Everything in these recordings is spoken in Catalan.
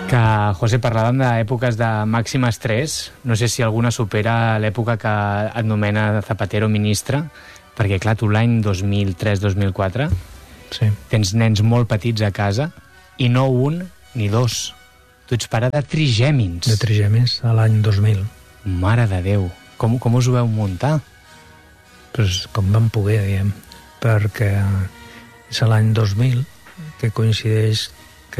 Que, José, parlàvem d'èpoques de màxim estrès. No sé si alguna supera l'època que et nomena Zapatero ministre, perquè, clar, tu l'any 2003-2004 tens nens molt petits a casa, i no un ni dos. Tu ets pare de trigèmins. De trigèmins a l'any 2000. Mare de Déu. Com us ho veu muntar? Pues com vam poder, diguem, perquè és l'any 2000 que coincideix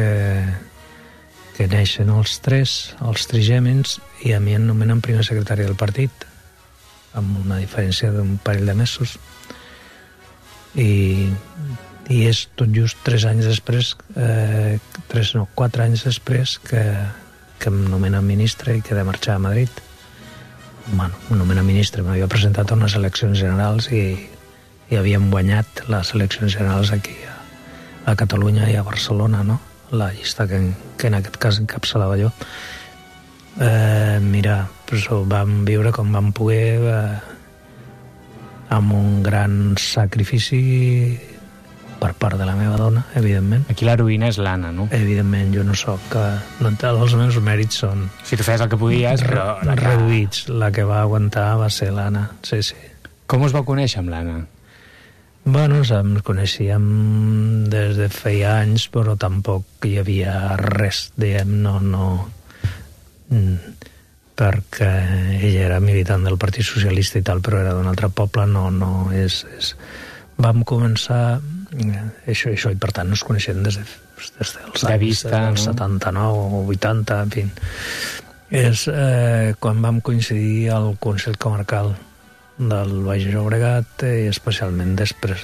que neixen els trigèmins, i a mi em nomenen primer secretari del partit, amb una diferència d'un parell de mesos. I és tot just 4 anys després que em nomenen ministre i que he de marxar a Madrid. Bueno, em nomenen ministre, m'havia presentat a unes eleccions generals i havíem guanyat les eleccions generals aquí a Catalunya i a Barcelona, no? La llista que en aquest cas encapçalava jo. Mira, doncs ho vam viure com vam poder, amb un gran sacrifici per part de la meva dona, evidentment. Aquí l'heroïna és l'Anna, no? Evidentment, jo no soc... els meus mèrits són... Si tu feies el que podies, però... reduïts. La que va aguantar va ser l'Anna, sí. Com us vau conèixer amb l'Anna? Bueno, ens coneixíem des de feia anys, però tampoc hi havia res, diguem, no... perquè ella era militant del Partit Socialista i tal, però era d'un altre poble, no és... Vam començar això, i per tant ens coneixem des dels anys 79 o 80, en fi. És quan vam coincidir al Consell Comarcal del Baix Llobregat, i especialment després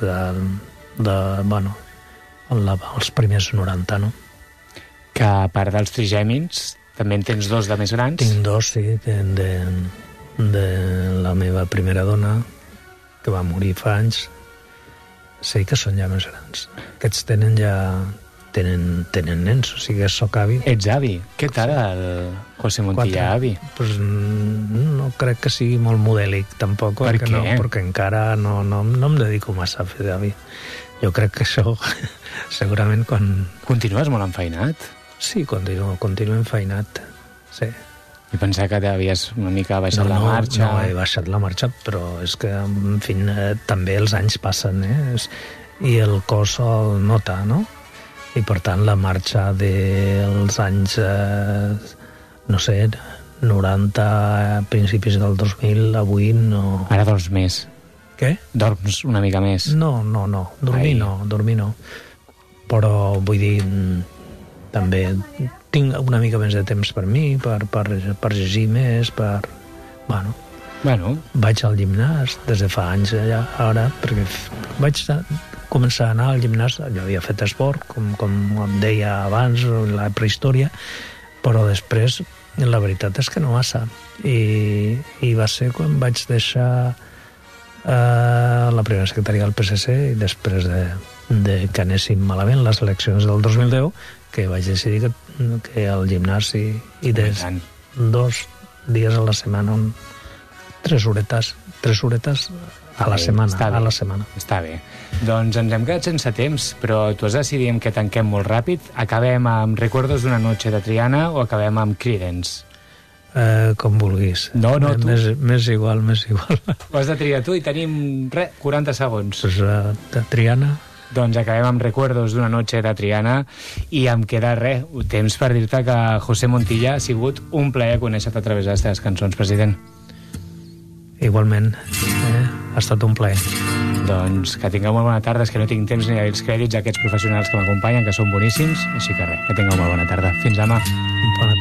els primers 90, no? Que a part dels trigèmins també en tens 2 de més grans? Tinc 2, sí, de la meva primera dona, que va morir fa anys. Sí que són ja més grans. Aquests tenen nens, o sigui, soc avi. Ets avi? Què tal el José Montilla, avi? Pues no crec que sigui molt modèlic, tampoc. Per què? No, perquè encara no em dedico massa a fer d'avi. Jo crec que això, segurament, quan... Continues molt enfeinat? Sí, continuo enfeinat, sí. I pensava que t'havies una mica baixat la marxa. No, he baixat la marxa, però és que, en fi, també els anys passen, i el cos el nota, no? I, per tant, la marxa dels anys, no sé, 90, principis del 2000, avui no... Ara dorms més. Què? Dorms una mica més. No. Dormir no. Però, vull dir, també... Tinc una mica més de temps per mi, per llegir més, Bueno. Vaig al gimnàs des de fa anys allà, ara, perquè vaig començar a anar al gimnàs. Jo havia fet esport, com em deia abans, la prehistòria, però després, la veritat és que no massa. I va ser quan vaig deixar la primera secretaria del PSC, i després de que anessin malament les eleccions del 2010, que vaig decidir que al gimnàs i 2 dies a la setmana, 3 horetes a la setmana. Està bé. Doncs ens hem quedat sense temps, però tu has decidit que tanquem molt ràpid. Acabem amb Recuerdos d'una noche de Triana o acabem amb Creedence? Com vulguis. No, tu. Més igual. Ho has de triar tu i tenim, 40 segons. Pues, de Triana... Doncs acabem amb Recuerdos d'una noche de Triana, i em queda temps per dir-te que José Montilla ha sigut un plaer conèixer-te a través de les teves cançons, president. Igualment, ha estat un plaer. Doncs que tingueu molt bona tarda, és que no tinc temps ni els crèdits a aquests professionals que m'acompanyen, que són boníssims, així que que tingueu molt bona tarda. Fins demà. Bona tarda.